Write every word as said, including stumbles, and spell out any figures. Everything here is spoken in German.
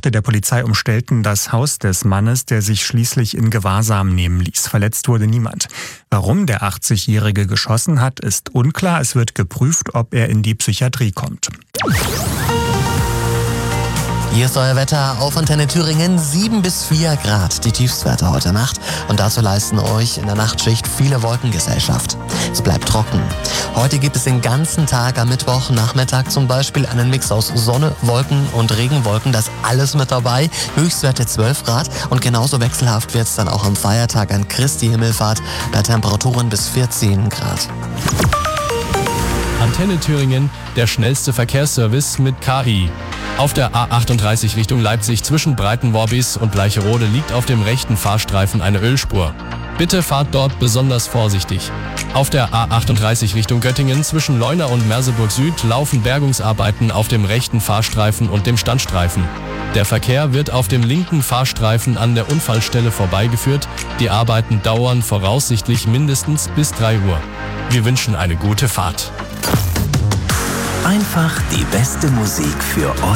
Kräfte der Polizei umstellten das Haus des Mannes, der sich schließlich in Gewahrsam nehmen ließ. Verletzt wurde niemand. Warum der achtzigjährige geschossen hat, ist unklar. Es wird geprüft, ob er in die Psychiatrie kommt. Hier ist euer Wetter auf Antenne Thüringen, sieben bis vier Grad, die Tiefstwerte heute Nacht. Und dazu leisten euch in der Nachtschicht viele Wolkengesellschaft. Es bleibt trocken. Heute gibt es den ganzen Tag am Mittwoch, Nachmittag zum Beispiel, einen Mix aus Sonne, Wolken und Regenwolken. Das alles mit dabei. Höchstwerte zwölf Grad und genauso wechselhaft wird es dann auch am Feiertag an Christi Himmelfahrt bei Temperaturen bis vierzehn Grad. Antenne Thüringen, der schnellste Verkehrsservice mit K I. Auf der A achtunddreißig Richtung Leipzig zwischen Breitenworbis und Bleicherode liegt auf dem rechten Fahrstreifen eine Ölspur. Bitte fahrt dort besonders vorsichtig. Auf der A achtunddreißig Richtung Göttingen zwischen Leuna und Merseburg Süd laufen Bergungsarbeiten auf dem rechten Fahrstreifen und dem Standstreifen. Der Verkehr wird auf dem linken Fahrstreifen an der Unfallstelle vorbeigeführt. Die Arbeiten dauern voraussichtlich mindestens bis drei Uhr. Wir wünschen eine gute Fahrt. Einfach die beste Musik für euch.